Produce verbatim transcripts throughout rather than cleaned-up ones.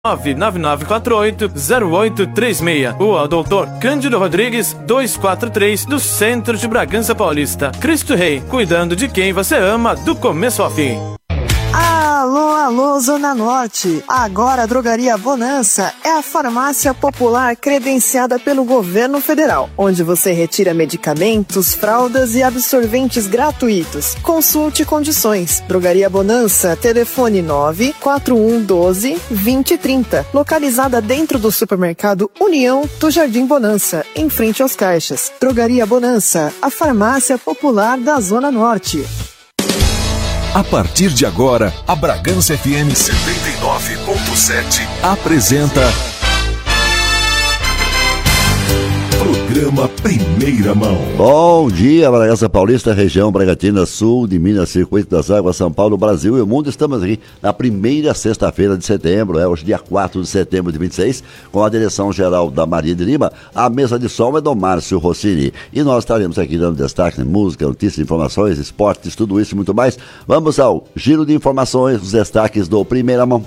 nove nove nove quatro oito zero oito três seis. Rua Doutor Cândido Rodrigues, duzentos e quarenta e três, do centro de Bragança Paulista. Cristo Rei, cuidando de quem você ama do começo ao fim. Alô, alô, Zona Norte. Agora a Drogaria Bonança é a farmácia popular credenciada pelo governo federal, onde você retira medicamentos, fraldas e absorventes gratuitos. Consulte condições. Drogaria Bonança, telefone nove quatro um um dois, dois zero três zero. Localizada dentro do supermercado União do Jardim Bonança, em frente aos caixas. Drogaria Bonança, a farmácia popular da Zona Norte. A partir de agora, a Bragança F M setenta e nove ponto sete apresenta Programa Primeira Mão. Bom dia, Bragança Paulista, região Bragantino, sul de Minas, Circuito das Águas, São Paulo, Brasil e o mundo. Estamos aqui na primeira sexta-feira de setembro, é hoje dia quatro de setembro de vinte e seis, com a direção geral da Maria de Lima. A mesa de som é do Márcio Rossini. E nós estaremos aqui dando destaque em música, notícias, informações, esportes, tudo isso e muito mais. Vamos ao giro de informações, os destaques do Primeira Mão.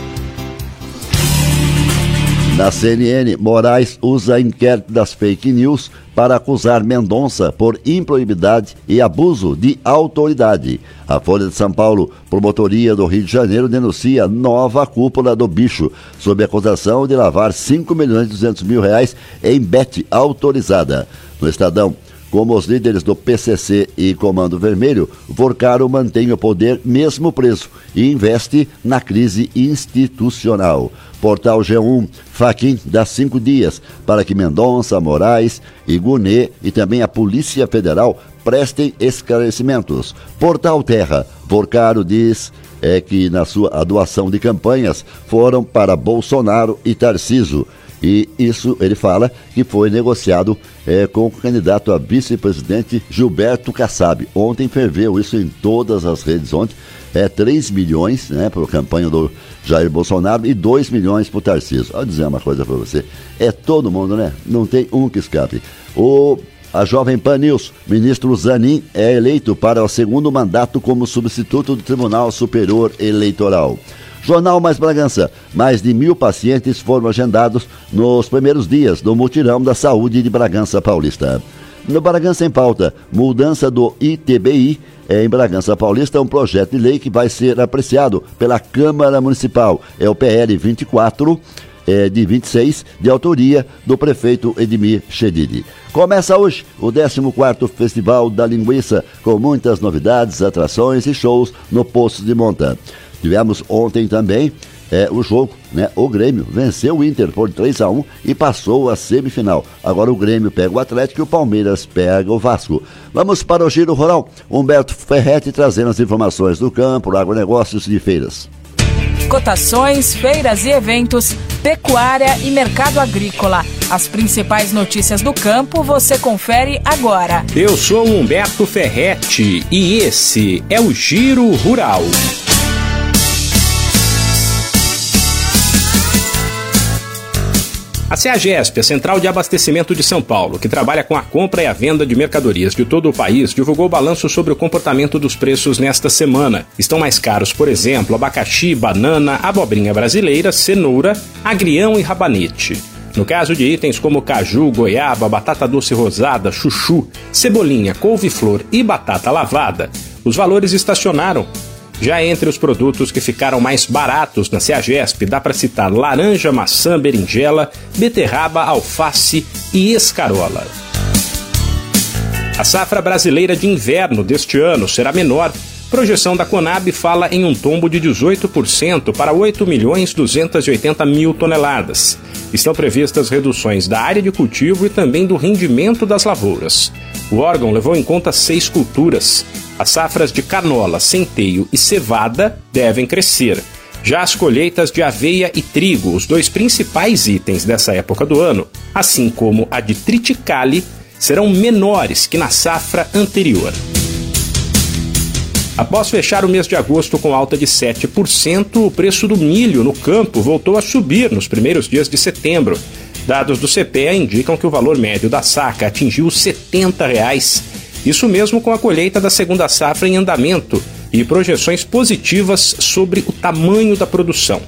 Na C N N, Moraes usa inquérito das fake news para acusar Mendonça por improbidade e abuso de autoridade. A Folha de São Paulo, promotoria do Rio de Janeiro, denuncia nova cúpula do bicho, sob acusação de lavar cinco milhões e duzentos mil reais em bet autorizada. No Estadão, como os líderes do P C C e Comando Vermelho, Vorcaro mantém o poder mesmo preso e investe na crise institucional. Portal G um, Fachin dá cinco dias para que Mendonça, Moraes e Gunê e também a Polícia Federal prestem esclarecimentos. Portal Terra, Vorcaro diz é, que na sua a doação de campanhas foram para Bolsonaro e Tarcísio. E isso ele fala que foi negociado é, com o candidato a vice-presidente Gilberto Kassab. Ontem ferveu isso em todas as redes. Ontem é três milhões, né, para a campanha do Jair Bolsonaro e dois milhões para o Tarcísio. Vou dizer uma coisa para você, é todo mundo, né? Não tem um que escape. O, a Jovem Pan News, ministro Zanin é eleito para o segundo mandato como substituto do Tribunal Superior Eleitoral. Jornal Mais Bragança, mais de mil pacientes foram agendados nos primeiros dias do mutirão da saúde de Bragança Paulista. No Bragança em Pauta, mudança do I T B I em Bragança Paulista é um projeto de lei que vai ser apreciado pela Câmara Municipal. É o P L vinte e quatro é, de vinte e seis, de autoria do prefeito Edmir Chedid. Começa hoje o décimo quarto Festival da Linguiça, com muitas novidades, atrações e shows no Poço de Monta. Tivemos ontem também é, o jogo, né? O Grêmio venceu o Inter por três a um e passou a semifinal. Agora o Grêmio pega o Atlético e o Palmeiras pega o Vasco. Vamos para o Giro Rural. Humberto Ferretti trazendo as informações do campo, agronegócios e feiras. Cotações, feiras e eventos, pecuária e mercado agrícola. As principais notícias do campo você confere agora. Eu sou Humberto Ferretti e esse é o Giro Rural. A CEAGESP, a Central de Abastecimento de São Paulo, que trabalha com a compra e a venda de mercadorias de todo o país, divulgou o balanço sobre o comportamento dos preços nesta semana. Estão mais caros, por exemplo, abacaxi, banana, abobrinha brasileira, cenoura, agrião e rabanete. No caso de itens como caju, goiaba, batata doce rosada, chuchu, cebolinha, couve-flor e batata lavada, os valores estacionaram. Já entre os produtos que ficaram mais baratos na CEAGESP, dá para citar laranja, maçã, berinjela, beterraba, alface e escarola. A safra brasileira de inverno deste ano será menor. Projeção da Conab fala em um tombo de dezoito por cento para oito milhões duzentos e oitenta mil toneladas. Estão previstas reduções da área de cultivo e também do rendimento das lavouras. O órgão levou em conta seis culturas. As safras de canola, centeio e cevada devem crescer. Já as colheitas de aveia e trigo, os dois principais itens dessa época do ano, assim como a de triticale, serão menores que na safra anterior. Após fechar o mês de agosto com alta de sete por cento, o preço do milho no campo voltou a subir nos primeiros dias de setembro. Dados do C P E A indicam que o valor médio da saca atingiu setenta reais. Isso mesmo com a colheita da segunda safra em andamento e projeções positivas sobre o tamanho da produção.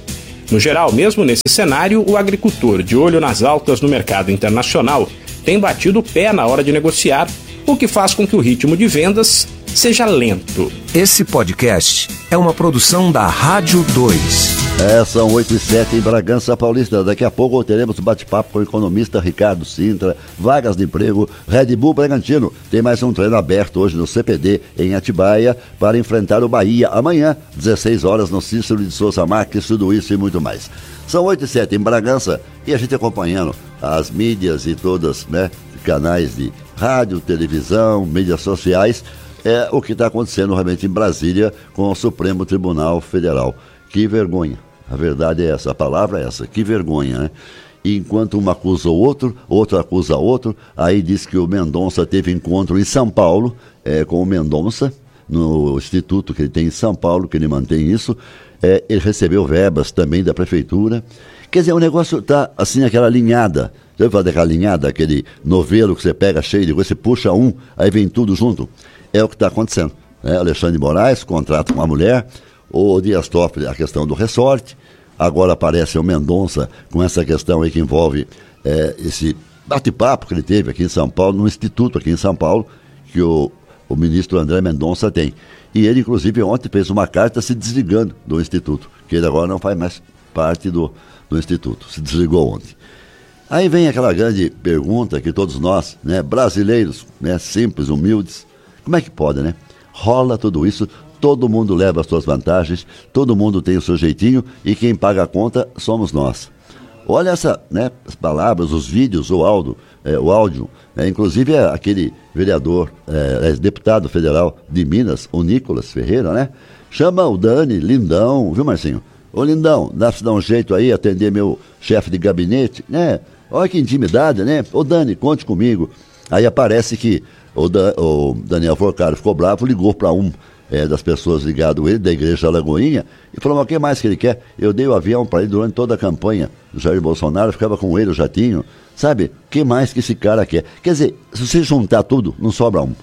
No geral, mesmo nesse cenário, o agricultor, de olho nas altas no mercado internacional, tem batido o pé na hora de negociar, o que faz com que o ritmo de vendas seja lento. Esse podcast é uma produção da Rádio dois. É, são oito e sete em Bragança Paulista. Daqui a pouco teremos bate-papo com o economista Ricardo Sintra, vagas de emprego, Red Bull Bragantino. Tem mais um treino aberto hoje no C P D, em Atibaia, para enfrentar o Bahia. Amanhã, dezesseis horas, no Cícero de Souza Marques, tudo isso e muito mais. São oito e sete em Bragança e a gente acompanhando as mídias e todas, né, canais de rádio, televisão, mídias sociais, é o que está acontecendo realmente em Brasília com o Supremo Tribunal Federal. Que vergonha. A verdade é essa, a palavra é essa, que vergonha, né? E enquanto um acusa o outro, outro acusa o outro, aí diz que o Mendonça teve encontro em São Paulo é, com o Mendonça, no instituto que ele tem em São Paulo, que ele mantém isso, é, ele recebeu verbas também da prefeitura. Quer dizer, o negócio está assim, aquela linhada, você vai fazer aquela linhada, aquele novelo que você pega cheio de coisa, você puxa um, aí vem tudo junto. É o que está acontecendo, né? Alexandre de Moraes contrata uma mulher, o Dias Toffoli, a questão do ressorte, agora aparece o Mendonça com essa questão aí que envolve é, esse bate-papo que ele teve aqui em São Paulo, no instituto aqui em São Paulo, que o, o ministro André Mendonça tem. E ele, inclusive, ontem fez uma carta se desligando do instituto, que ele agora não faz mais parte do, do instituto, se desligou ontem. Aí vem aquela grande pergunta que todos nós, né, brasileiros, né, simples, humildes, como é que pode, né? Rola tudo isso, todo mundo leva as suas vantagens, todo mundo tem o seu jeitinho e quem paga a conta somos nós. Olha essa, né, as palavras, os vídeos, o áudio, é, o áudio, é, inclusive é aquele vereador, é, é, deputado federal de Minas, o Nicolas Ferreira, né? Chama o Dani, lindão, viu, Marcinho? Ô, lindão, dá-se dar um jeito aí, atender meu chefe de gabinete, né? Olha que intimidade, né? Ô, Dani, conte comigo. Aí aparece que o, da, o Daniel Forcaro ficou bravo, ligou para um é, das pessoas ligado a ele, da Igreja Alagoinha, e falou, mas o que mais que ele quer? Eu dei o avião para ele durante toda a campanha do Jair Bolsonaro, ficava com ele, o jatinho, sabe? O que mais que esse cara quer? Quer dizer, se você juntar tudo, não sobra um.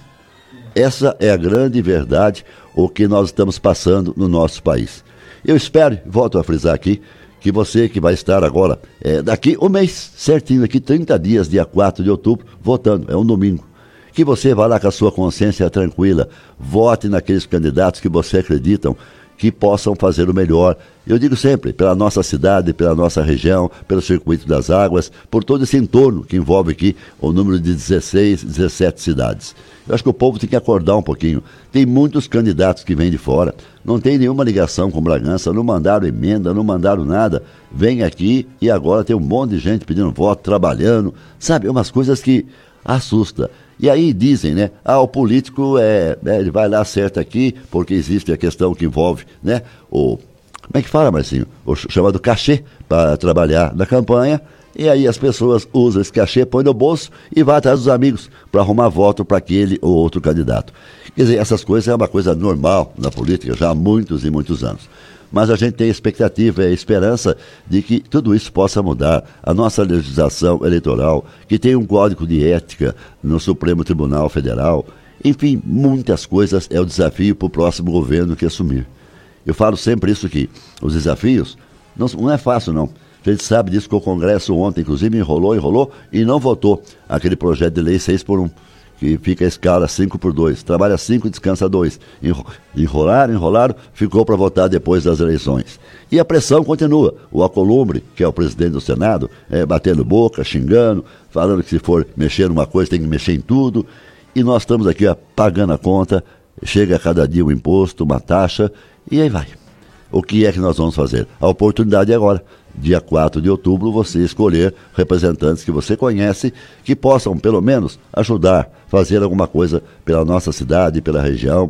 Essa é a grande verdade, o que nós estamos passando no nosso país. Eu espero, volto a frisar aqui, que você que vai estar agora, é, daqui um mês, certinho, aqui trinta dias, dia quatro de outubro, votando, é um domingo. Que você vá lá com a sua consciência tranquila, vote naqueles candidatos que você acreditam que possam fazer o melhor. Eu digo sempre, pela nossa cidade, pela nossa região, pelo circuito das águas, por todo esse entorno que envolve aqui o número de dezesseis, dezessete cidades. Eu acho que o povo tem que acordar um pouquinho. Tem muitos candidatos que vêm de fora, não tem nenhuma ligação com Bragança, não mandaram emenda, não mandaram nada. Vem aqui e agora tem um monte de gente pedindo voto, trabalhando, sabe? Umas coisas que assustam. E aí dizem, né, ah, o político, é, é, ele vai lá, acerta aqui, porque existe a questão que envolve, né, o, como é que fala, Marcinho? O chamado cachê para trabalhar na campanha, e aí as pessoas usam esse cachê, põem no bolso e vai atrás dos amigos para arrumar voto para aquele ou outro candidato. Quer dizer, essas coisas é uma coisa normal na política já há muitos e muitos anos. Mas a gente tem expectativa e esperança de que tudo isso possa mudar. A nossa legislação eleitoral, que tem um código de ética no Supremo Tribunal Federal, enfim, muitas coisas é o desafio para o próximo governo que assumir. Eu falo sempre isso aqui, os desafios não, não é fácil não. A gente sabe disso que o Congresso ontem, inclusive, enrolou, enrolou e não votou aquele projeto de lei seis por um. Que fica a escala cinco por dois, trabalha cinco e descansa dois. Enrolaram, enrolaram, ficou para votar depois das eleições. E a pressão continua. O Alcolumbre, que é o presidente do Senado, é, batendo boca, xingando, falando que se for mexer numa coisa tem que mexer em tudo. E nós estamos aqui ó, pagando a conta, chega a cada dia um imposto, uma taxa, e aí vai. O que é que nós vamos fazer? A oportunidade é agora. Dia quatro de outubro, você escolher representantes que você conhece, que possam, pelo menos, ajudar, fazer alguma coisa pela nossa cidade, pela região,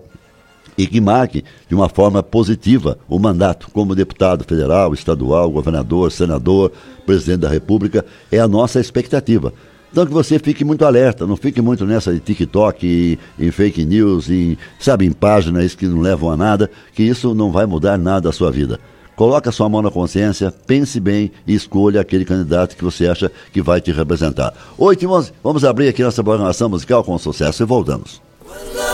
e que marque de uma forma positiva o mandato como deputado federal, estadual, governador, senador, presidente da República. É a nossa expectativa. Então que você fique muito alerta, não fique muito nessa de TikTok, e, em fake news, e, sabe, em páginas que não levam a nada, que isso não vai mudar nada a sua vida. Coloque a sua mão na consciência, pense bem e escolha aquele candidato que você acha que vai te representar. oito e onze, vamos abrir aqui nossa programação musical com sucesso e voltamos.